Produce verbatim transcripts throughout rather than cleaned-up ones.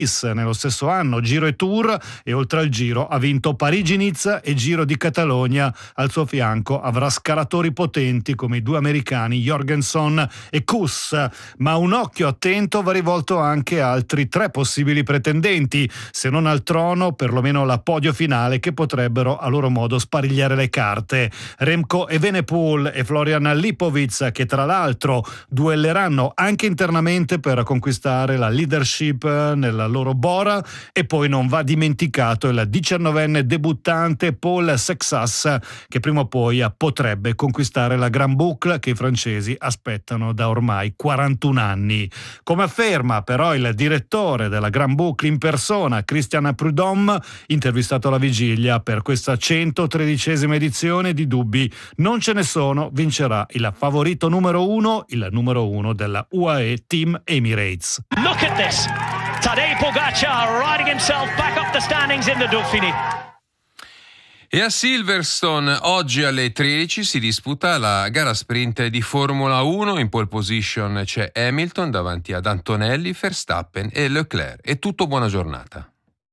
Paris nello stesso anno, Giro e Tour, e oltre al Giro ha vinto Parigi-Nizza e Giro di Catalogna. Al suo fianco avrà scalatori potenti come i due americani Jorgenson e Kuss, ma un occhio attento va rivolto anche a altri tre possibili pretendenti, se non al trono perlomeno l'appoggio finale, che potrebbero a loro modo sparigliare le carte. Remco Evenepoel e Florian Lipovic, che tra l'altro duelleranno anche internamente per conquistare la leadership nella loro Bora. E poi non va dimenticato il diciannovenne debuttante Paul Sexas, che prima o poi potrebbe conquistare la Grand Boucle che i francesi aspettano da ormai quarantuno anni. Come afferma però il direttore della Grand Boucle in persona, Christian Prudhomme, intervistato alla vigilia per questa centotredicesima edizione, di dubbi non ce ne sono, vincerà il favorito numero uno, il numero uno della U A E Team Emirates. Look at this! Tadej Pogacar riding himself back up the standings in the Dauphiné. E a Silverstone oggi alle tredici si disputa la gara sprint di Formula uno. In pole position c'è Hamilton davanti ad Antonelli, Verstappen e Leclerc. È tutto, buona giornata.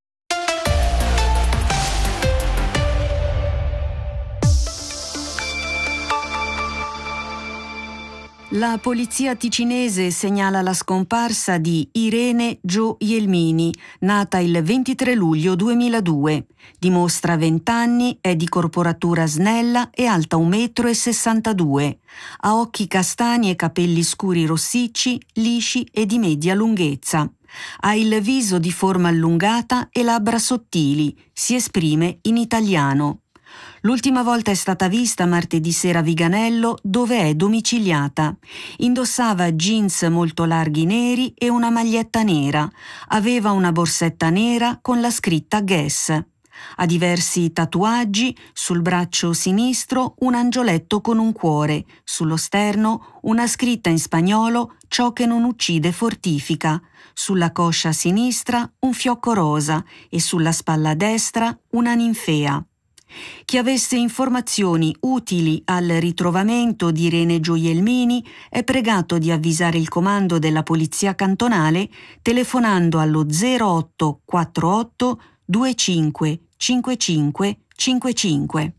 La polizia ticinese segnala la scomparsa di Irene Gioielmini, nata il ventitré luglio duemiladue. Dimostra venti anni, è di corporatura snella e alta un metro e sessantadue. Ha occhi castani e capelli scuri rossicci, lisci e di media lunghezza. Ha il viso di forma allungata e labbra sottili. Si esprime in italiano. L'ultima volta è stata vista martedì sera a Viganello, dove è domiciliata. Indossava jeans molto larghi neri e una maglietta nera. Aveva una borsetta nera con la scritta Guess. Ha diversi tatuaggi, sul braccio sinistro un angioletto con un cuore, sullo sterno una scritta in spagnolo «Ciò che non uccide fortifica», sulla coscia sinistra un fiocco rosa e sulla spalla destra una ninfea. Chi avesse informazioni utili al ritrovamento di Irene Gioielmini è pregato di avvisare il comando della polizia cantonale telefonando allo zero otto quattro otto due cinque cinque cinque cinque cinque.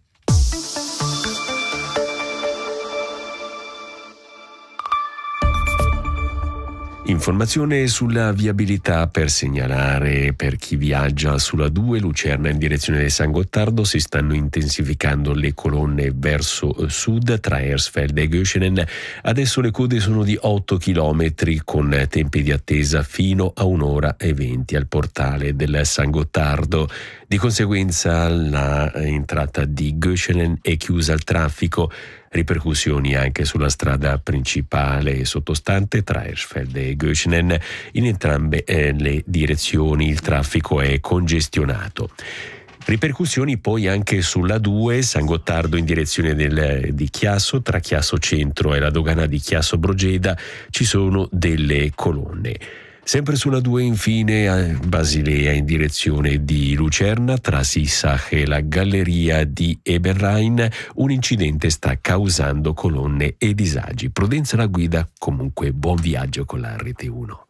Informazione sulla viabilità per segnalare per chi viaggia sulla due Lucerna in direzione di San Gottardo. Si stanno intensificando le colonne verso sud tra Hersfeld e Göschenen. Adesso le code sono di otto chilometri con tempi di attesa fino a un'ora e venti al portale del San Gottardo. Di conseguenza la entrata di Göschenen è chiusa al traffico. Ripercussioni anche sulla strada principale sottostante tra Hersfeld e Göschenen. In entrambe eh, le direzioni il traffico è congestionato. Ripercussioni poi anche sulla due San Gottardo in direzione del, di Chiasso, tra Chiasso Centro e la dogana di Chiasso Brogeda ci sono delle colonne. Sempre sulla due infine a Basilea in direzione di Lucerna tra Sissach e la galleria di Eberrhein un incidente sta causando colonne e disagi. Prudenza alla guida, comunque buon viaggio con la Rete uno.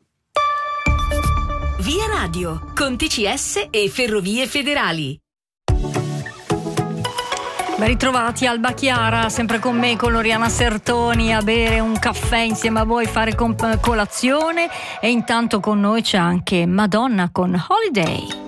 Via Radio con T C S e Ferrovie Federali. Ben ritrovati Alba Chiara, sempre con me, con Loriana Sertoni, a bere un caffè insieme a voi, fare comp- colazione, e intanto con noi c'è anche Madonna con Holiday.